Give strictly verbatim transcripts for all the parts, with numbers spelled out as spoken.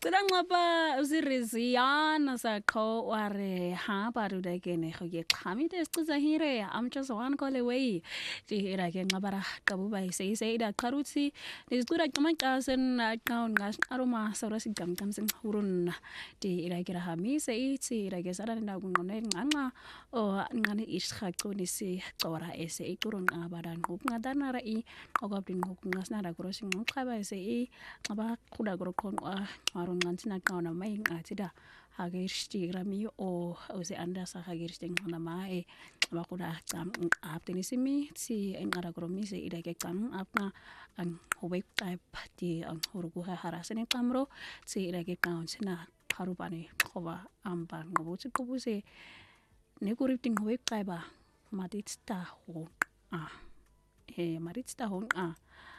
Sedang apa usiriziana sakho ware ha baru dagene khoye khami des tsahire am just one call away jihira ke ngabara kabuba sei sei da karuti distura kama kasen account ngas aroma sorasi gam gam sen hurun di ira kira hami sei ti ira ke sara na ngone nganga o ngane isha koni si tora ese ikurun abadan ngup ngadana rai ogabdin ngup ngas na da crossing ngaba sei ngaba kuda gro kon nganti na kauna mai ngati da hagirsti rami o ose anda sa hagirsti ngana mai bakuna tam apteni simi si ngara gromi se ida ke kam apna an hobek type di an horugu harasene kamro si ida ke kaun sina harupani khoba amba ngobuti kubuse ne kuripting hobek type ba madit sta ho a e madit sta ho a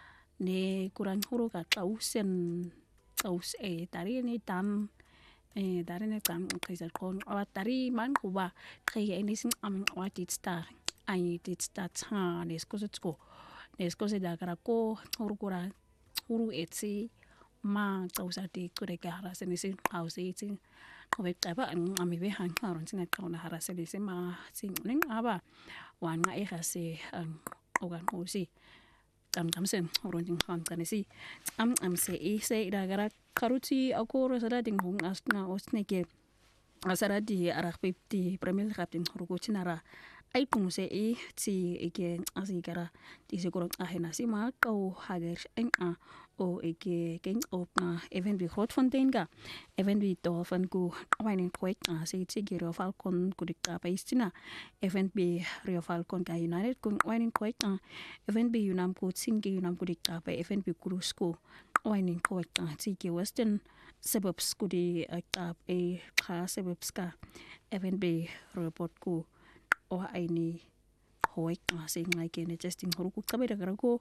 ne kurang huru ka tausen taus e tari ni tam e tari ni tam kaisar kon awa tari man kuba kai ini sing am watit star ai tit star ta ne skosutsko ne skose da karako urukura uru etsi ma tausa di kure ka harase ni sin house etsi kobe taba am be han karon sin ka na harase ni sin ma sin ning aba wan nga e hase an ogan hosi am am sen oronding han kanisi am am se e se da gara karuti akoro sada ding hong asna osneke asara di arah di premier captain rugocinara ai pung se e ti eke asigara di segoro ahena si ma kau hager en a o eke ken opna even bi Grootfontein ga even bi Dolphin ku winin kwek a se ti gero Falcon ku dikta paistina even bi Rio Falcon ga United ku winin kwek a even bi Unam ku singi Unam ku dikta pa even bi Kurusku winin kwek a ti ke Western suburbs ku di akta e kha suburbs ka even bi report ku o aini hoek a se ngai ke ne testing horuku kabera garako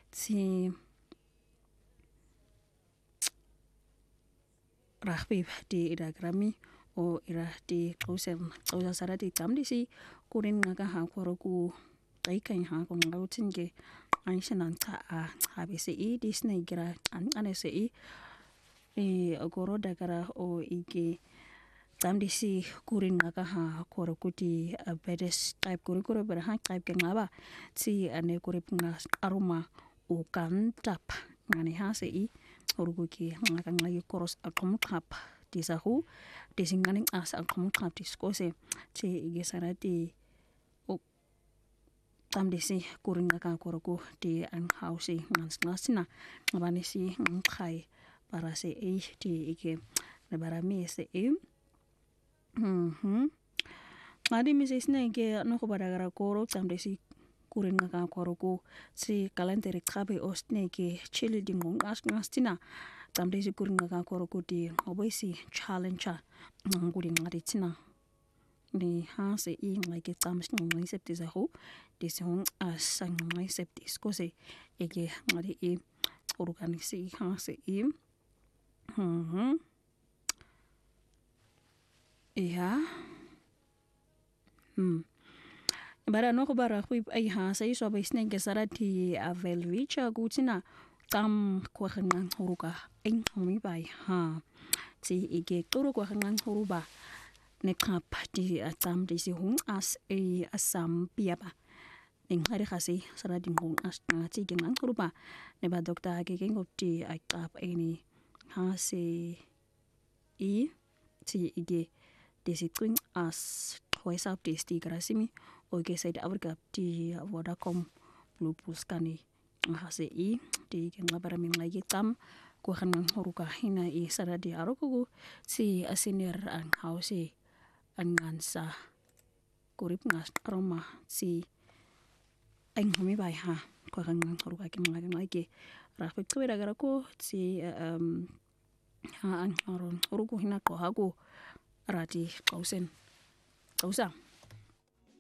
ti rahbib di idagrami o ira di kausen kausa sara di tamdi si kurin ngaga ha koroku kai kai ha ko ngautin ge anishanan ta a habise i disney gira an anese i e ogoro dagara o ige tamdi si kurin ngaga ha koroku di bedes type kurikuro berha type ke ngaba si ane kurip ngas aroma o kan tap ngani ha se i orugu ki ngakang lagi koros akom kap di sahu di singaning as akom kap di skose ci ige sarati o tam di si kuring ngakang koroku di an house ngans ngasina ngabani si ngkai para se e di ige lebarami se e mhm ngadi mi se sna ige no ko badagara koro tam di si kuring ngakang koroku si kalenderi trabe ostne ke chili di ngong as ngastina tamde si kuring ngakang koroku di oboisi challenge ngudi ngadi tina ni ha se i ngai ke tams ngai septi za ho di song as ngai septi skose ege ngadi i organisi ha se i mhm iya hmm bara no ko bara khu ai ha sai so ba isne ke sara di avelwicha gutina tam ko khanang huruka en homi bai ha ti ige turu ko khanang huruba ne kap di atam di si hung as e asam piaba en hari khasi sara di hung as na ti ge ngang huruba ne ba dokta ge ge ngop di akap eni ha se i ti ige di si twin as twice up di sti grasimi oke sai da Afrika di Vodacom Blue Plus kani ngase i di ngabara min lagi tam ko khanang horuka hina i sara di aroku si asinir an hause an ngansa kurip ngas aroma si ang humi bai ha ko khanang horuka ki mga lagi rafa ko da garako si um ha an horon horuku hina ko hago rati kausen kausa